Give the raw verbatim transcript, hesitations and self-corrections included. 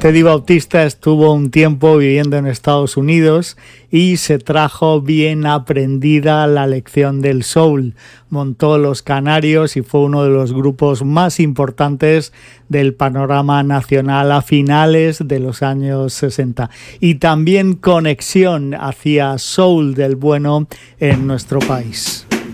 Teddy Bautista estuvo un tiempo viviendo en Estados Unidos y se trajo bien aprendida la lección del soul. Montó Los Canarios y fue uno de los grupos más importantes del panorama nacional a finales de los años sesenta. Y también Conexión hacía soul del bueno en nuestro país.